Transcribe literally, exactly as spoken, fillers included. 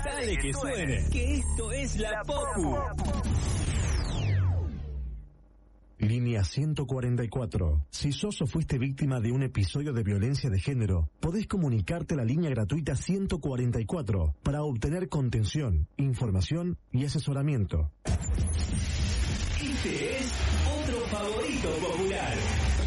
Dale que suene, que esto es La Popu. Línea ciento cuarenta y cuatro. Si sos o fuiste víctima de un episodio de violencia de género, podés comunicarte a la línea gratuita ciento cuarenta y cuatro para obtener contención, información y asesoramiento. Este es otro favorito popular.